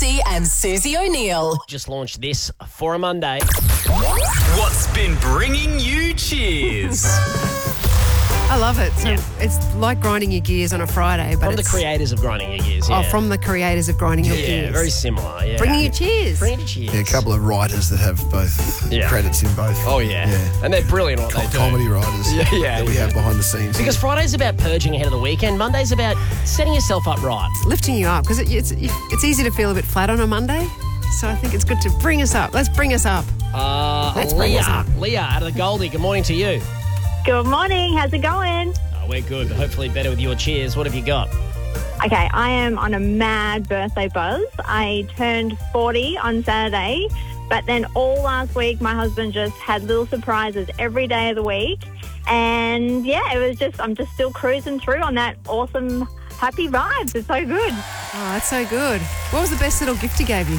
Massey and Susie O'Neill. Just launched this for a Monday. What's been bringing you cheers? I love it. So it's like grinding your gears on a Friday, but From the creators of Grinding Your Gears, yeah. Oh, from the creators of Grinding Your Yeah, Gears. very similar, yeah. Bringing you cheers. Bringing you cheers. Yeah, a couple of writers that have both credits in both. Oh, yeah. And they're brilliant what they do. Comedy writers that we have behind the scenes. Because Friday's about purging ahead of the weekend. Monday's about setting yourself up right. Lifting you up, because it's easy to feel a bit flat on a Monday. So I think it's good to bring us up. Let's bring us up. Let's bring us up. Leah out of the Goldie, good morning to you. Good morning. How's it going? We're good, but hopefully better with your cheers. What have you got? Okay, I am on a mad birthday buzz. I turned 40 on Saturday, but then all last week my husband just had little surprises every day of the week. And yeah, I'm just still cruising through on that awesome, happy vibes. It's so good. Oh, that's so good. What was the best little gift he gave you?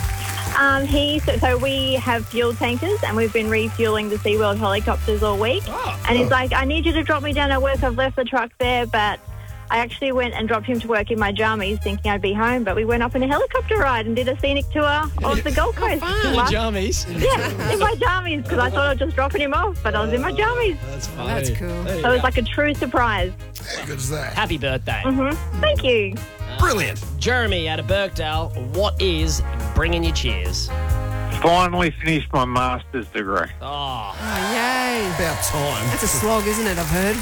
So we have fuel tankers and we've been refueling the SeaWorld helicopters all week. And he's like, I need you to drop me down at work. I've left the truck there, but I actually went and dropped him to work in my jammies thinking I'd be home, but we went up in a helicopter ride and did a scenic tour of the Gold Coast. In your jammies? Yeah, in my jammies, because I thought I was just dropping him off, but I was in my jammies. That's funny. That's cool. So it was like a true surprise. How good is that? Happy birthday. Thank you. Brilliant. Jeremy out of Birkdale, what is bringing you cheers? Finally finished my master's degree. Oh, Oh, yay. About time. That's a slog, isn't it? I've heard.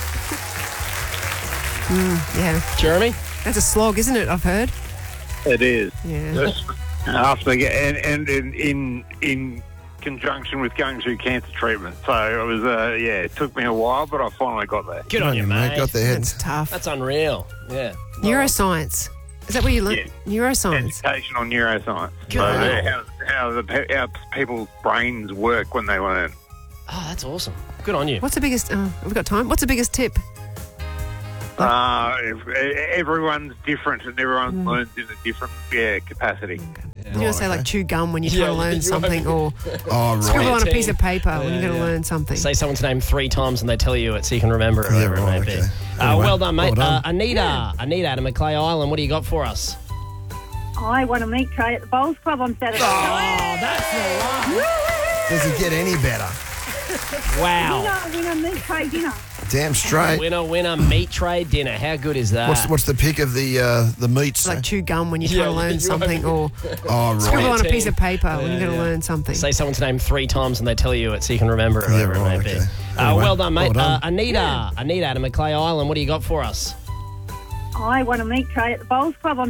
Yeah. Jeremy? That's a slog, isn't it? I've heard. It is. Yeah. After and in conjunction with going through cancer treatment. So it was it took me a while, but I finally got there. Good on you, mate. Got their That's heads. tough. That's unreal. Yeah. Neuroscience. Is that what you learned? Yeah. Neuroscience. Educational neuroscience. Good. So how people's brains work when they learn. Oh, that's awesome. Good on you. What's the biggest... have we got time? What's the biggest tip? Everyone's different and everyone learns in a different capacity. You're going to say like chew gum when you're trying to learn something, or Oh, scribble right. on a piece of paper when you're going to learn something. Say someone's name 3 times and they tell you it so you can remember it, or Yeah, whatever right, it may be. okay. Anyway, Well done, mate. well done. Anita out of Macleay Island, what do you got for us? I won a meat tray at the Bowls Club on Saturday. Oh, that's the one. Does it get any better? Wow. Winner meat tray dinner. Damn straight. Winner, meat tray dinner. How good is that? What's the pick of the meats? Like chew gum when you're trying to learn something, or Oh, scribble right. on a piece of paper when you're going to learn something. Say someone name 3 times and they tell you it so you can remember it, or Yeah, whatever it right, may be. okay. Anyway, Well done, mate. well done. Anita out of Macleay Island, what do you got for us? I won a meat tray at the Bowls Club on